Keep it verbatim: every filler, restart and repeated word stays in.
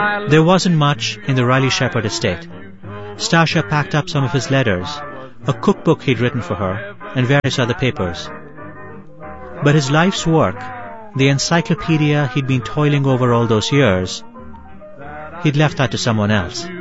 There wasn't much in the Riley Shepard estate. Stasha packed up some of his letters, a cookbook he'd written for her, and various other papers. But his life's work, the encyclopedia he'd been toiling over all those years, he'd left that to someone else.